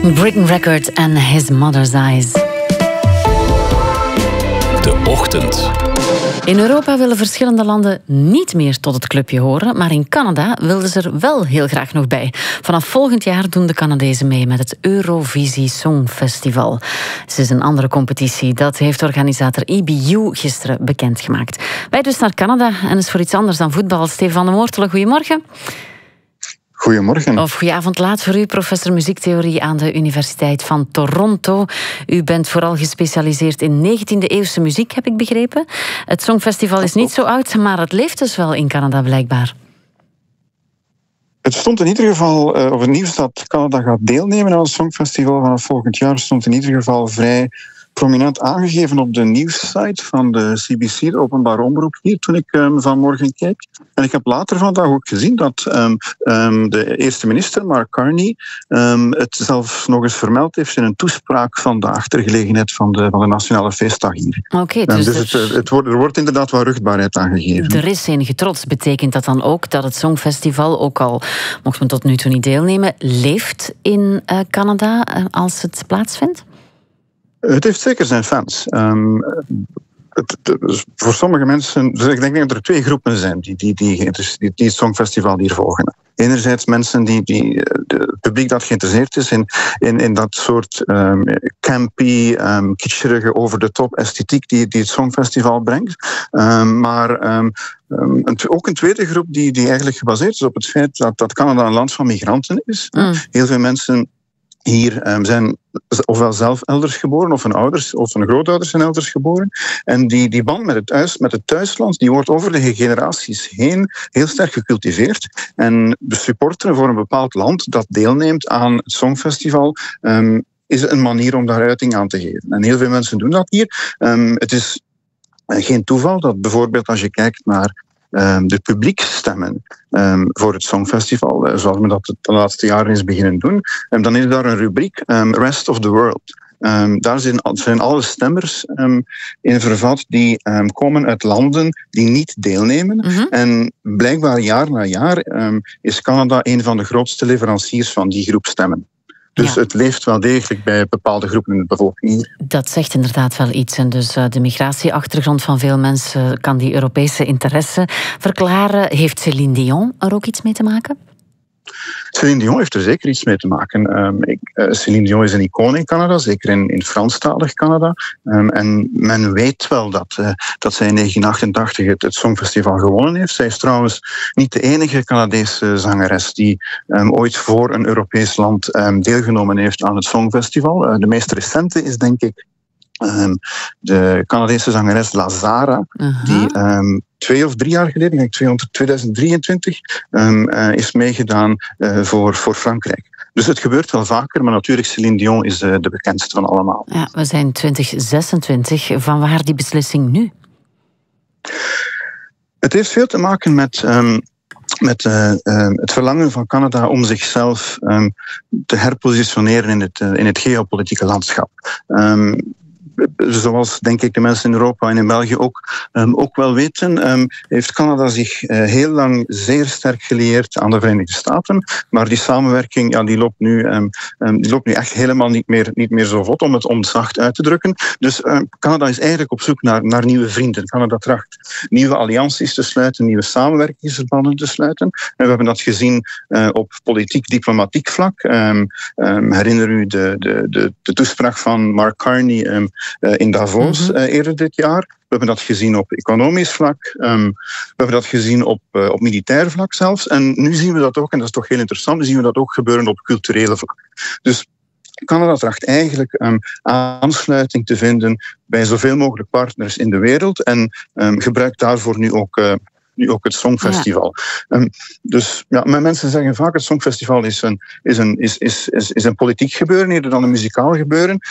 Britain Record en His Mother's Eyes. De Ochtend. In Europa willen verschillende landen niet meer tot het clubje horen, maar in Canada wilden ze er wel heel graag nog bij. Vanaf volgend jaar doen de Canadezen mee met het Eurovisie Songfestival. Het is een andere competitie, dat heeft organisator EBU gisteren bekendgemaakt. Wij dus naar Canada en is voor iets anders dan voetbal. Steven van den Moortelen, goedemorgen. Goedemorgen. Of goedenavond laat voor u, professor muziektheorie aan de Universiteit van Toronto. U bent vooral gespecialiseerd in 19e-eeuwse muziek, heb ik begrepen. Het Songfestival is niet zo oud, maar het leeft dus wel in Canada blijkbaar. Het stond in ieder geval, of het nieuws dat Canada gaat deelnemen aan het Songfestival vanaf volgend jaar, stond in ieder geval vrij prominent aangegeven op de nieuwssite van de CBC, de openbare omroep hier, toen ik vanmorgen keek. En ik heb later vandaag ook gezien dat de eerste minister, Mark Carney, het zelf nog eens vermeld heeft in een toespraak van de achtergelegenheid van de Nationale Feestdag hier. Oké, dus er wordt inderdaad wel ruchtbaarheid aangegeven. Er is enige trots. Betekent dat dan ook dat het Songfestival, ook al mocht men tot nu toe niet deelnemen, leeft in Canada als het plaatsvindt? Het heeft zeker zijn fans. Voor sommige mensen, dus ik denk dat er twee groepen zijn die het Songfestival hier volgen. Enerzijds mensen het publiek dat geïnteresseerd is in dat soort campy, kitscherige, over-de-top esthetiek die het Songfestival brengt. Maar ook een tweede groep die eigenlijk gebaseerd is op het feit dat Canada een land van migranten is. Heel veel mensen hier zijn ofwel zelf elders geboren, of hun ouders of hun grootouders zijn elders geboren. En die band met het thuisland, die wordt over de generaties heen heel sterk gecultiveerd. En de supporteren voor een bepaald land dat deelneemt aan het Songfestival is een manier om daar uiting aan te geven. En heel veel mensen doen dat hier. Het is geen toeval dat bijvoorbeeld als je kijkt naar de publieksstemmen voor het Songfestival, zoals men dat de laatste jaren is beginnen doen, dan is daar een rubriek, Rest of the World. Daar zijn alle stemmers in vervat die komen uit landen die niet deelnemen. Mm-hmm. En blijkbaar jaar na jaar is Canada een van de grootste leveranciers van die groep stemmen. Dus het leeft wel degelijk bij bepaalde groepen in de bevolking. Dat zegt inderdaad wel iets. En dus de migratieachtergrond van veel mensen kan die Europese interesse verklaren. Heeft Céline Dion er ook iets mee te maken? Céline Dion heeft er zeker iets mee te maken. Céline Dion is een icoon in Canada, zeker in Franstalig Canada. En men weet wel dat zij in 1988 het Songfestival gewonnen heeft. Zij is trouwens niet de enige Canadese zangeres die ooit voor een Europees land deelgenomen heeft aan het Songfestival. De meest recente is denk ik de Canadese zangeres Lazara, die 2 of 3 jaar geleden, ik denk 2023, is meegedaan voor Frankrijk. Dus het gebeurt wel vaker, maar natuurlijk Céline Dion is de bekendste van allemaal. Ja, we zijn 2026. Van waar die beslissing nu? Het heeft veel te maken met het verlangen van Canada om zichzelf te herpositioneren in het geopolitieke landschap. Zoals denk ik de mensen in Europa en in België ook wel weten, heeft Canada zich heel lang zeer sterk gelieerd aan de Verenigde Staten. Maar die samenwerking die loopt nu echt helemaal niet meer zo vlot, om het zacht uit te drukken. Dus Canada is eigenlijk op zoek naar nieuwe vrienden. Canada tracht nieuwe allianties te sluiten, nieuwe samenwerkingsverbanden te sluiten. En we hebben dat gezien op politiek-diplomatiek vlak. Herinner u de toespraak van Mark Carney in Davos eerder dit jaar. We hebben dat gezien op economisch vlak. We hebben dat gezien op militair vlak zelfs. En nu zien we dat ook, en dat is toch heel interessant, nu zien we dat ook gebeuren op culturele vlak. Dus Canada tracht eigenlijk aansluiting te vinden bij zoveel mogelijk partners in de wereld en gebruikt daarvoor nu ook het Songfestival. Dus mensen zeggen vaak het Songfestival is een politiek gebeuren eerder dan een muzikaal gebeuren.